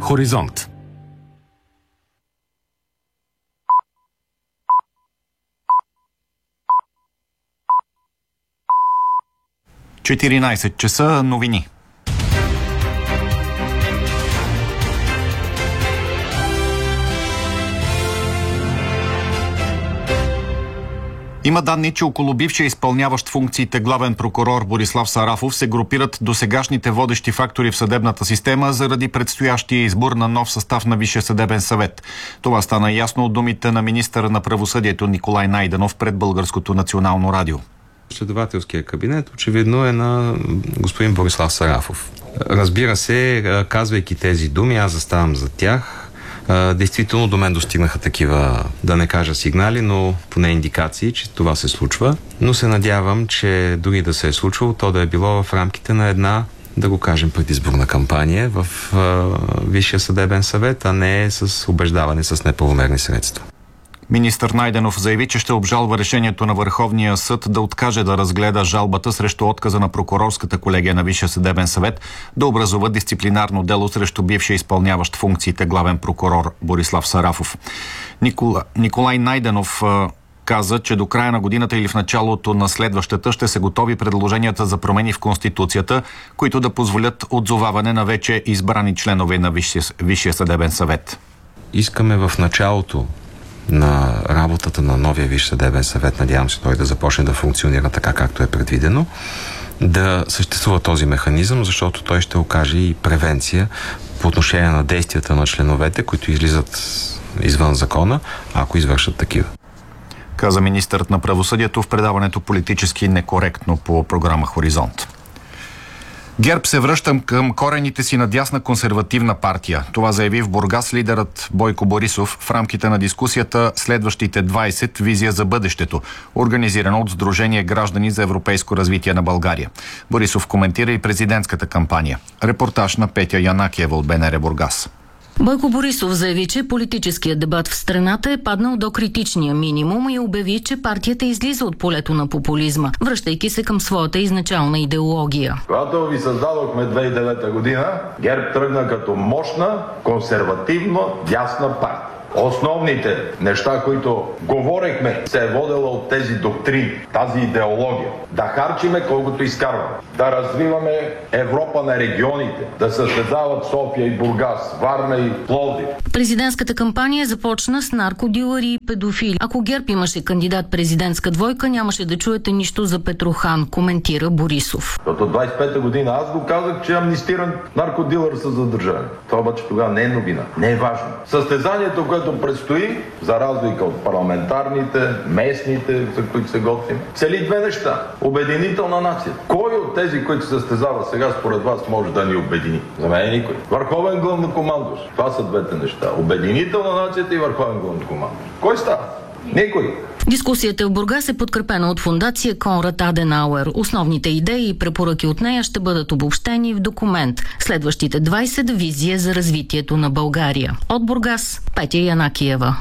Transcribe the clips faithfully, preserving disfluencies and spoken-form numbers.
Хоризонт. четиринайсет часа, новини. Има данни, че около бившия изпълняващ функциите главен прокурор Борислав Сарафов се групират досегашните водещи фактори в съдебната система заради предстоящия избор на нов състав на Висшия съдебен съвет. Това стана ясно от думите на министъра на правосъдието Николай Найденов пред Българското национално радио. Следователския кабинет очевидно е на господин Борислав Сарафов. Разбира се, казвайки тези думи, аз заставам за тях. Действително до мен достигнаха такива, да не кажа сигнали, но поне индикации, че това се случва. Но се надявам, че дори да се е случвало, то да е било в рамките на една, да го кажем, предизборна кампания в Висшия съдебен съвет, а не с убеждаване с неправомерни средства. Министър Найденов заяви, че ще обжалва решението на Върховния съд да откаже да разгледа жалбата срещу отказа на прокурорската колегия на Висшия съдебен съвет да образува дисциплинарно дело срещу бившия изпълняващ функциите главен прокурор Борислав Сарафов. Никола... Николай Найденов а, каза, че до края на годината или в началото на следващата ще се готови предложенията за промени в Конституцията, които да позволят отзоваване на вече избрани членове на Висшия, Висшия съдебен съвет. Искаме в началото на работата на новия Висш съдебен съвет, надявам се той да започне да функционира така, както е предвидено, да съществува този механизъм, защото той ще окаже и превенция по отношение на действията на членовете, които излизат извън закона, ако извършат такива. Каза министърът на правосъдието в предаването "Политически некоректно" по програма Хоризонт. ГЕРБ се връща към корените си на дясна консервативна партия. Това заяви в Бургас лидерът Бойко Борисов в рамките на дискусията "Следващите двайсет. Визия за бъдещето", организирана от Сдружение Граждани за европейско развитие на България. Борисов коментира и президентската кампания. Репортаж на Петя Янакиева от БНР Бургас. Бойко Борисов заяви, че политическият дебат в страната е паднал до критичния минимум и обяви, че партията излиза от полето на популизма, връщайки се към своята изначална идеология. Когато ви създадохме две хиляди и девета година, ГЕРБ тръгна като мощна, консервативна, дясна партия. Основните неща, които говорехме, се е водела от тези доктрини, тази идеология. Да харчиме колкото изкарваме, да развиваме Европа на регионите, да състезават София и Бургас, Варна и Пловдив. Президентската кампания започна с наркодилъри и педофили. Ако ГЕРБ имаше кандидат президентска двойка, нямаше да чуете нищо за Петрохан, коментира Борисов. От двайсет и пета година аз го казах, че амнистиран наркодилър са задържани. Това обаче тогава не е новина, не е важно. Състезанието, което предстои, за разлика от парламентарните, местните, за които се готвим, цели две неща. Обединителна нация. Кой от тези, които се състезава сега, според вас може да ни обедини? За мен е никой. Върховен главнокомандващ. Това са двете неща. Обединителна нацията и върховен главнокомандващ. Кой става? Никой. Дискусията в Бургас е подкрепена от фондация Конрад Аденауер. Основните идеи и препоръки от нея ще бъдат обобщени в документ "Следващите двайсет. Визия за развитието на България". От Бургас, Петя Янакиева.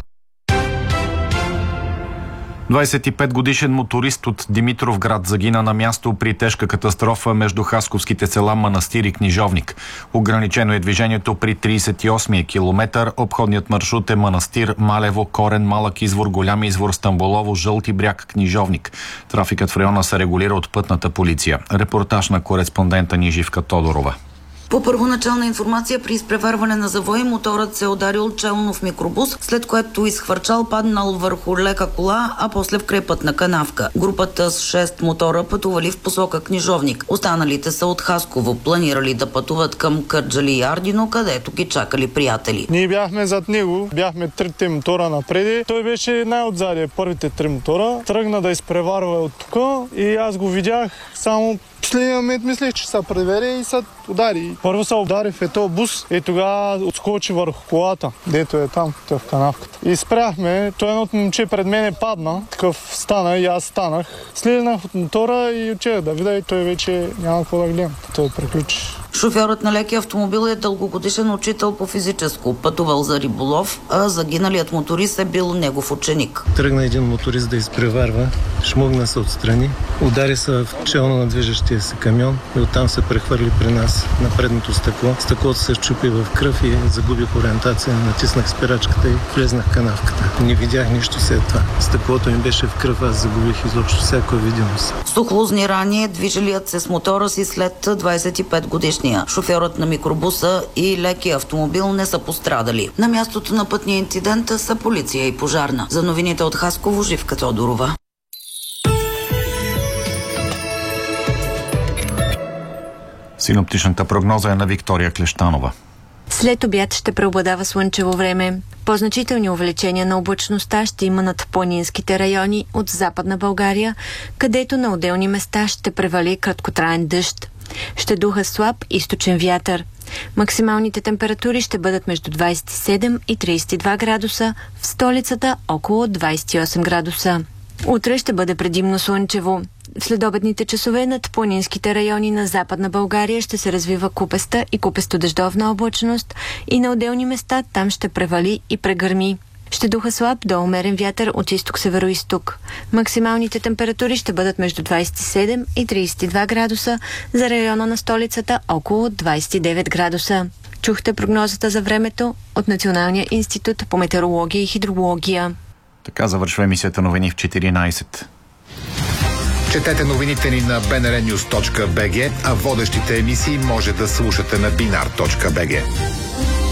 двайсет и пет годишен моторист от Димитровград загина на място при тежка катастрофа между хасковските села Манастир и Книжовник. Ограничено е движението при трийсет и осми километър. Обходният маршрут е Манастир, Малево, Корен, Малък извор, Голям извор, Стамболово, Жълти бряг, Книжовник. Трафикът в района се регулира от пътната полиция. Репортаж на кореспондента ни Живка Тодорова. По първоначална информация, при изпреварване на завой моторът се е ударил челно в микробус, след което изхвърчал, паднал върху лека кола, а после в крайпътна канавка. Групата с шест мотора пътували в посока Книжовник. Останалите са от Хасково. Планирали да пътуват към Кърджали и Ардино, където ги чакали приятели. Ние бяхме зад него, бяхме трите мотора напреди. Той беше най-отзади, първите три мотора. Тръгна да изпреварва от тук и аз го видях само последния момент, мислех, че се превере и се удари. Първо се удари в ето бус и тогава отскочи върху колата, дето е там, в канавката. И спряхме, той едното момче пред мене падна, такъв стана и аз станах. Слезнах от мотора и отчех да видя и той вече няма какво да гледам. Той приключи. Шофьорът на леки автомобил е дългогодишен учител по физическо, пътувал за риболов, а загиналият моторист е бил негов ученик. Тръгна един моторист да изпреварва, шмугна се отстрани, удари се в челно на движещия се камион и оттам се прехвърли при нас на предното стъкло. Стъклото се счупи в кръв и загубих ориентация, натиснах спирачката и влезнах в канавката. Не видях нищо след това. Стъклото ми беше в кръв, аз загубих изобщо всяка видимост. Сухлузни рани движилият се с мотора си след двадесет и пет годишния. Шофьорът на микробуса и леки автомобил не са пострадали. На мястото на пътния инцидент са полиция и пожарна. За новините от Хасково, Живка Тодорова. Синоптичната прогноза е на Виктория Клещанова. След обяд ще преобладава слънчево време. По-значителни увеличения на облачността ще има над планинските райони от Западна България, където на отделни места ще превали краткотраен дъжд. Ще духа слаб източен вятър. Максималните температури ще бъдат между двадесет и седем и тридесет и два градуса, в столицата около двадесет и осем градуса. Утре ще бъде предимно слънчево. В следобедните часове над планинските райони на Западна България ще се развива купеста и купесто-дъждовна облачност и на отделни места там ще превали и прегърми. Ще духа слаб до умерен вятър от изток-североизток. Максималните температури ще бъдат между двадесет и седем и тридесет и два градуса, за района на столицата около двадесет и девет градуса. Чухте прогнозата за времето от Националния институт по метеорология и хидрология. Така завършва емисията новини в четиринадесет. Четете новините ни на би ен ар нюз точка би джи, а водещите емисии може да слушате на бинар точка би джи.